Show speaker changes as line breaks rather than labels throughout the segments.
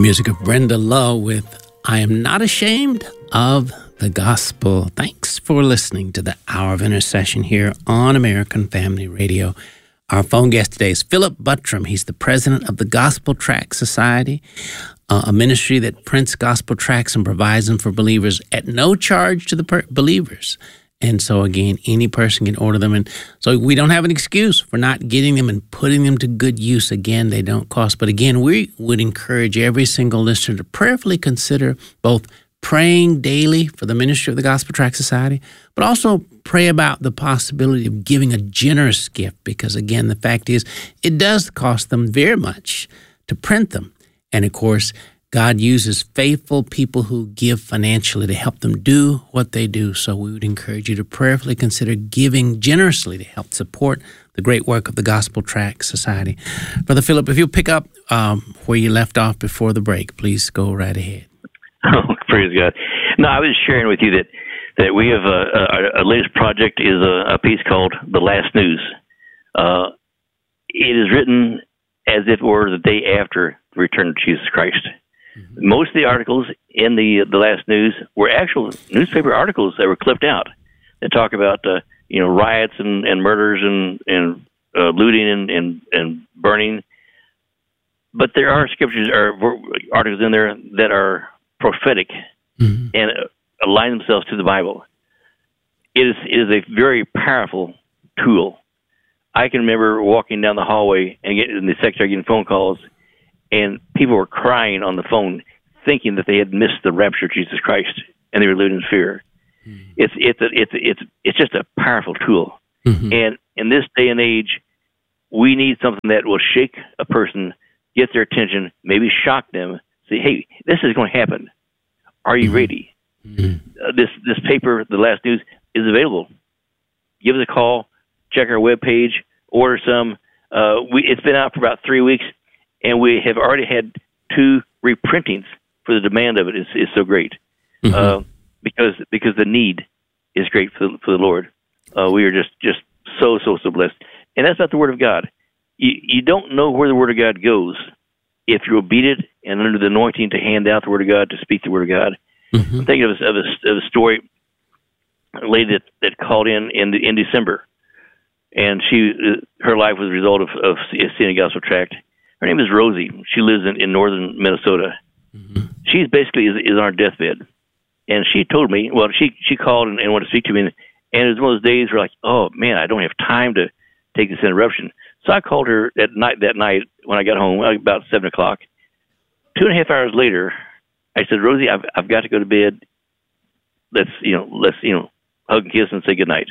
music of Brenda Lowe with I Am Not Ashamed of the Gospel. Thanks for listening to the Hour of Intercession here on American Family Radio. Our phone guest today is Philip Buttram. He's the president of the Gospel Tract Society, a ministry that prints gospel tracts and provides them for believers at no charge to the believers. And so, again, any person can order them. And so we don't have an excuse for not getting them and putting them to good use. Again, they don't cost. But again, we would encourage every single listener to prayerfully consider both praying daily for the ministry of the Gospel Tract Society, but also pray about the possibility of giving a generous gift. Because, again, the fact is, it does cost them very much to print them. And, of course, God uses faithful people who give financially to help them do what they do. So we would encourage you to prayerfully consider giving generously to help support the great work of the Gospel Tract Society. Brother Philip, if you'll pick up where you left off before the break, please go right ahead.
Oh, praise God. No, I was sharing with you that we have our latest project is a piece called The Last News. It is written as if it were the day after the return of Jesus Christ. Mm-hmm. Most of the articles in the Last News were actual newspaper articles that were clipped out that talk about riots and murders and looting and burning. But there are scriptures or articles in there that are prophetic mm-hmm. and align themselves to the Bible. It is a very powerful tool. I can remember walking down the hallway and getting in the secretary getting phone calls. And people were crying on the phone, thinking that they had missed the rapture of Jesus Christ, and they were living in fear. Mm-hmm. It's just a powerful tool. Mm-hmm. And in this day and age, we need something that will shake a person, get their attention, maybe shock them. Say, hey, this is going to happen. Are you mm-hmm. ready? Mm-hmm. This paper, The Last News, is available. Give us a call. Check our webpage. Order some. It's been out for about 3 weeks. And we have already had 2 reprintings for the demand of it is so great, mm-hmm. Because the need is great for the Lord. We are just so blessed, and that's not the Word of God. You don't know where the Word of God goes if you're obedient and under the anointing to hand out the Word of God, to speak the Word of God. Mm-hmm. I'm thinking of a story, a lady that called in December, and her life was a result of seeing a gospel tract. Her name is Rosie. She lives in northern Minnesota. Mm-hmm. She's basically is on her deathbed. And she told me, well, she called and wanted to speak to me. And it was one of those days where oh, man, I don't have time to take this interruption. So I called her that night when I got home, about 7 o'clock. 2.5 hours later, I said, Rosie, I've got to go to bed. Let's hug and kiss and say goodnight.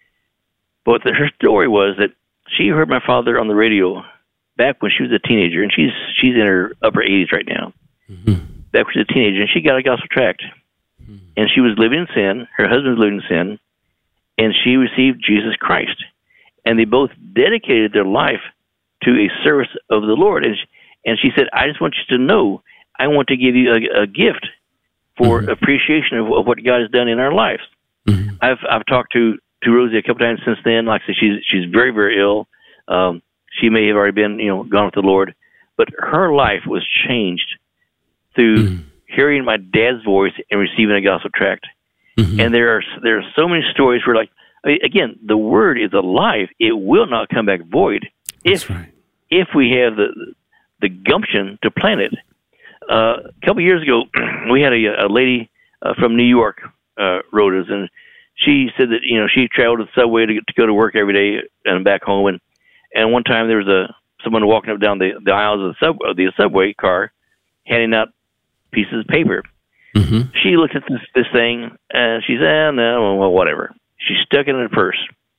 But her story was that she heard my father on the radio back when she was a teenager, and she's in her upper 80s right now. Mm-hmm. Back when she was a teenager, and she got a gospel tract. Mm-hmm. And she was living in sin. Her husband was living in sin. And she received Jesus Christ. And they both dedicated their life to a service of the Lord. And she said, I just want you to know, I want to give you a gift for mm-hmm. appreciation of what God has done in our lives. Mm-hmm. I've talked to Rosie a couple times since then. Like I said, she's very, very ill. She may have already been, gone with the Lord, but her life was changed through hearing my dad's voice and receiving a gospel tract. Mm-hmm. And there are so many stories where, again, the word is alive; it will not come back void if we have the gumption to plant it. A couple of years ago, we had a lady from New York wrote us, and she said that she traveled the subway to go to work every day and back home, and one time there was someone walking up down the aisles of the subway car, handing out pieces of paper. Mm-hmm. She looked at this thing, and she said, no, well, whatever. She stuck it in her purse.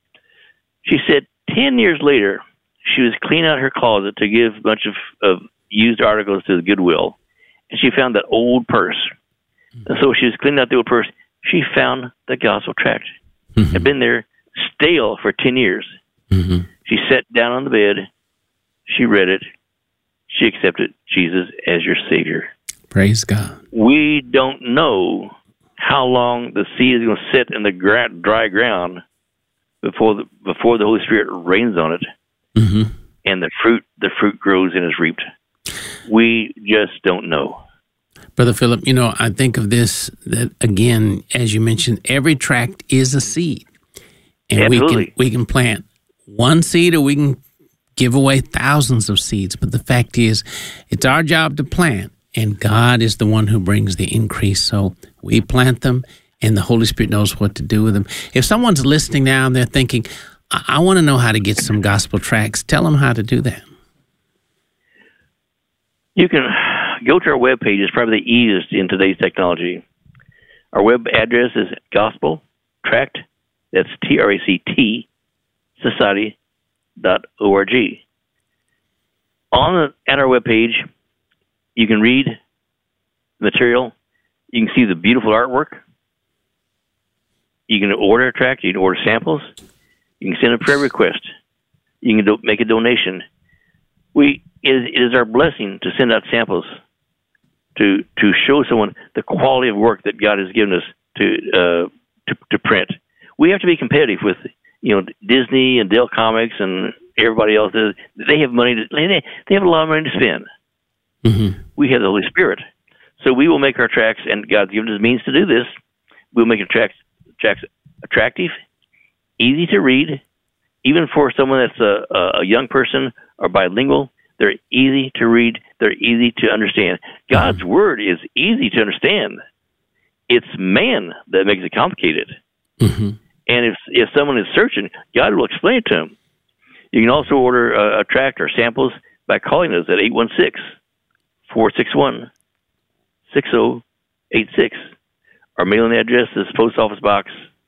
She said 10 years later, she was cleaning out her closet to give a bunch of used articles to the Goodwill, and she found that old purse. Mm-hmm. And so she was cleaning out the old purse. She found the gospel tract. Mm-hmm. It had been there stale for 10 years. Mm-hmm. She sat down on the bed. She read it. She accepted Jesus as your Savior.
Praise God.
We don't know how long the seed is going to sit in the dry ground before the Holy Spirit rains on it, mm-hmm. and the fruit grows and is reaped. We just don't know.
Brother Philip, I think of this, that again, as you mentioned, every tract is a seed. And
Absolutely.
we can plant one seed or we can give away thousands of seeds. But the fact is, it's our job to plant, and God is the one who brings the increase. So we plant them, and the Holy Spirit knows what to do with them. If someone's listening now and they're thinking, I want to know how to get some gospel tracts, tell them how to do that.
You can go to our webpage. It's probably the easiest in today's technology. Our web address is Gospel Tract, that's TRACT, Society.org. At our webpage, you can read material. You can see the beautiful artwork. You can order a tract. You can order samples. You can send a prayer request. You can make a donation. It is our blessing to send out samples to show someone the quality of work that God has given us to print. We have to be competitive with Disney and Dell Comics and everybody else. They have money. They have a lot of money to spend.
Mm-hmm.
We have the Holy Spirit, so we will make our tracts, and God's given us means to do this. We'll make our tracts attractive, easy to read, even for someone that's a young person or bilingual. They're easy to read. They're easy to understand. God's Word is easy to understand. It's man that makes it complicated.
Mm-hmm.
And if someone is searching, God will explain it to them. You can also order a tract or samples by calling us at 816-461-6086. Our mailing address is Post Office Box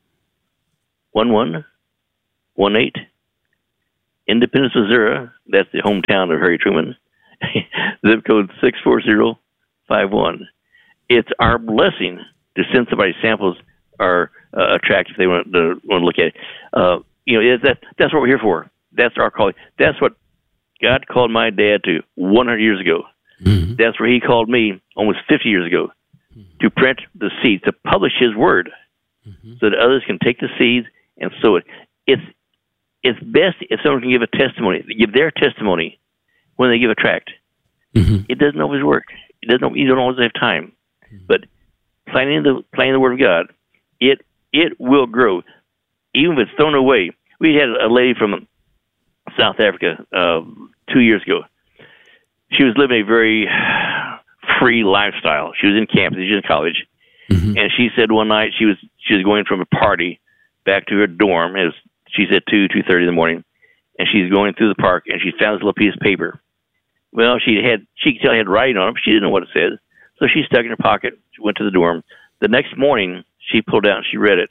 1118, Independence, Missouri. That's the hometown of Harry Truman. Zip code 64051. It's our blessing to send somebody samples or a tract if they want to look at it. That's what we're here for. That's our calling. That's what God called my dad to 100 years ago.
Mm-hmm. That's
where He called me almost 50 years ago, to print the seeds, to publish His Word, so that others can take the seeds and sow it. It's best if someone can give a testimony, give their testimony when they give a tract.
Mm-hmm.
It doesn't always work. You don't always have time. But planting the Word of God, it will grow, even if it's thrown away. We had a lady from South Africa 2 years ago. She was living a very free lifestyle. She was in campus. She was in college, and she said one night she was going from a party back to her dorm. It was, she said 2:30 in the morning, and she's going through the park, and she found this little piece of paper. Well, she could tell it had writing on it, but she didn't know what it said. So she stuck it in her pocket. She went to the dorm. The next morning, she pulled out and she read it.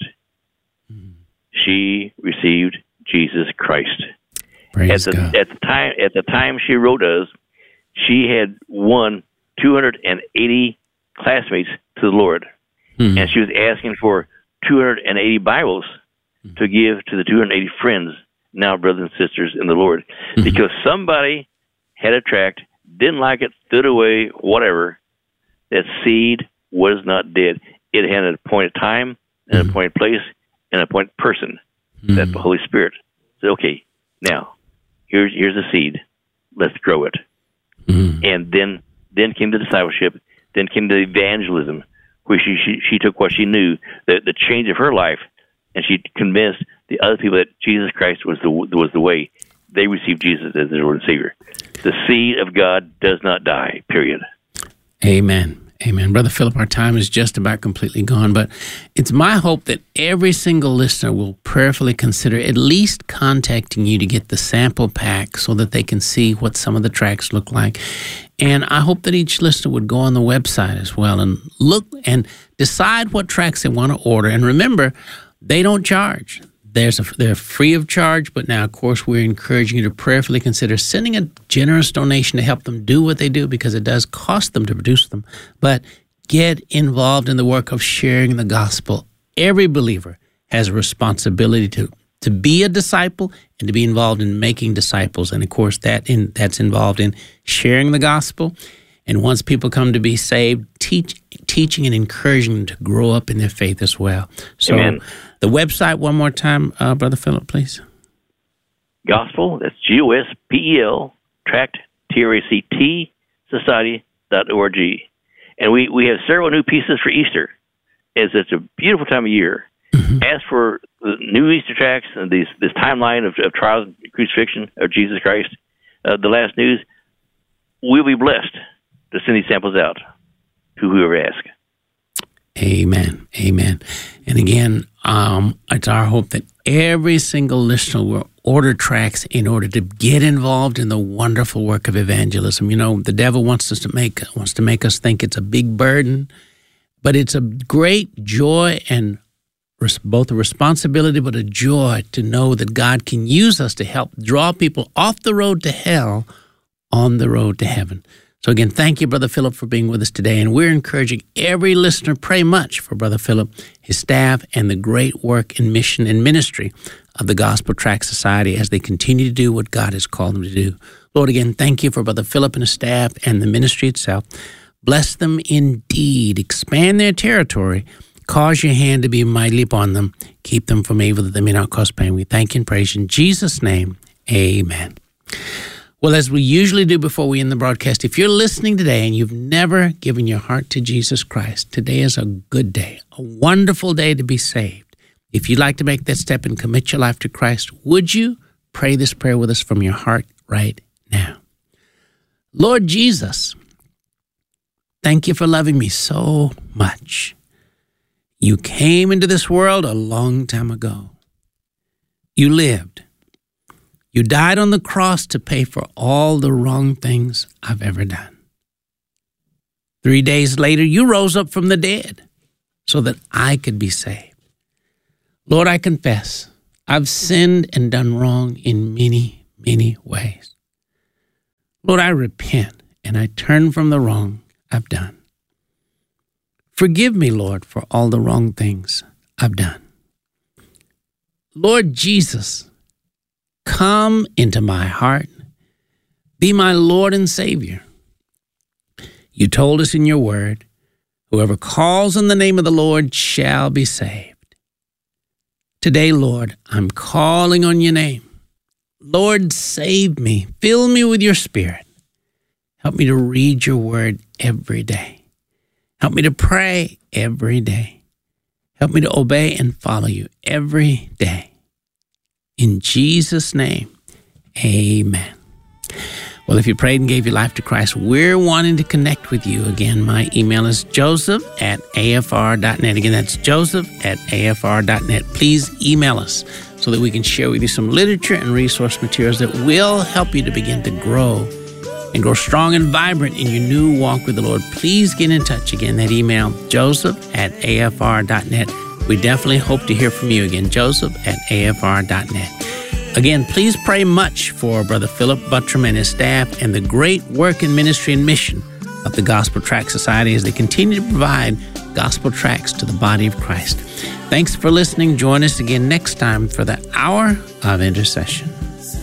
She received Jesus Christ.
Praise God.
At the time she wrote us, she had won 280 classmates to the Lord, and she was asking for 280 Bibles to give to the 280 friends, now brothers and sisters in the Lord, because somebody had a tract, didn't like it, threw it away, whatever. That seed was not dead. It had an appointed time, an appointed place, and an appointed person. That the Holy Spirit said, okay, now, here's a seed. Let's grow it. And then came the discipleship. Then came the evangelism, where she took what she knew, the change of her life, and she convinced the other people that Jesus Christ was the way. They received Jesus as their Lord and Savior. The seed of God does not die, period.
Amen. Amen. Brother Philip, our time is just about completely gone, but it's my hope that every single listener will prayerfully consider at least contacting you to get the sample pack so that they can see what some of the tracts look like. And I hope that each listener would go on the website as well and look and decide what tracts they want to order. And remember, they don't charge. They're free of charge, but now, of course, we're encouraging you to prayerfully consider sending a generous donation to help them do what they do, because it does cost them to produce them. But get involved in the work of sharing the gospel. Every believer has a responsibility to be a disciple and to be involved in making disciples. And, of course, that's involved in sharing the gospel. And once people come to be saved, teaching and encouraging them to grow up in their faith as well. So
Amen.
The website one more time, Brother Philip, please.
Gospel, that's GOSPEL, tract, TRACT, society.org. And we have several new pieces for Easter, as it's a beautiful time of year. Mm-hmm. As for the new Easter tracts and this timeline of trials and crucifixion of Jesus Christ, the last news, we'll be blessed to send these samples out to whoever asks.
Amen. Amen. And again, it's our hope that every single listener will order tracts in order to get involved in the wonderful work of evangelism. You know, the devil wants to make us think it's a big burden, but it's a great joy and both a responsibility but a joy to know that God can use us to help draw people off the road to hell on the road to heaven. So again, thank you, Brother Philip, for being with us today. And we're encouraging every listener, pray much for Brother Philip, his staff, and the great work and mission and ministry of the Gospel Tract Society as they continue to do what God has called them to do. Lord, again, thank you for Brother Philip and his staff and the ministry itself. Bless them indeed. Expand their territory. Cause your hand to be mightily upon them. Keep them from evil that they may not cause pain. We thank you and praise you in Jesus' name. Amen. Well, as we usually do before we end the broadcast, if you're listening today and you've never given your heart to Jesus Christ, today is a good day, a wonderful day to be saved. If you'd like to make that step and commit your life to Christ, would you pray this prayer with us from your heart right now? Lord Jesus, thank you for loving me so much. You came into this world a long time ago. You lived. You died on the cross to pay for all the wrong things I've ever done. 3 days later, you rose up from the dead so that I could be saved. Lord, I confess I've sinned and done wrong in many, many ways. Lord, I repent and I turn from the wrong I've done. Forgive me, Lord, for all the wrong things I've done. Lord Jesus, come into my heart. Be my Lord and Savior. You told us in your word, whoever calls on the name of the Lord shall be saved. Today, Lord, I'm calling on your name. Lord, save me. Fill me with your Spirit. Help me to read your word every day. Help me to pray every day. Help me to obey and follow you every day. In Jesus' name, amen. Well, if you prayed and gave your life to Christ, we're wanting to connect with you. Again, my email is joseph@afr.net. Again, that's joseph@afr.net. Please email us so that we can share with you some literature and resource materials that will help you to begin to grow and grow strong and vibrant in your new walk with the Lord. Please get in touch. Again, that email, joseph@afr.net. We definitely hope to hear from you. Again, joseph@afr.net. Again, please pray much for Brother Philip Buttram and his staff and the great work and ministry and mission of the Gospel Tract Society as they continue to provide gospel tracts to the body of Christ. Thanks for listening. Join us again next time for the Hour of Intercession.